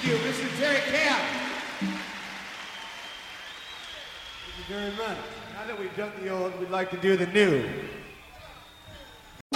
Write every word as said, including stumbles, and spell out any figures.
Thank you, Mister Terry Camp. Thank you very much. Now that we've done the old, we'd like to do the new.